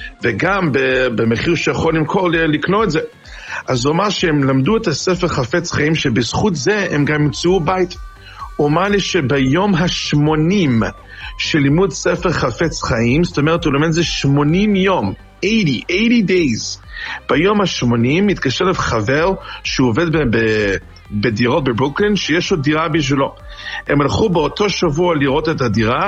וגם במחיר שיכול לקנות את זה. אז הוא אמר שהם למדו את הספר חפץ חיים, שבזכות זה הם גם ימצאו בית. הוא אמר לי שביום ה-80 של לימוד ספר חפץ חיים, זאת אומרת הוא לומד זה 80 יום, 80 days. ביום ה-80 מתקשר אליו חבר שהוא עובד בדירות בברוקלין, שיש לו דירה בשבילו. הם הלכו באותו שבוע לראות את הדירה,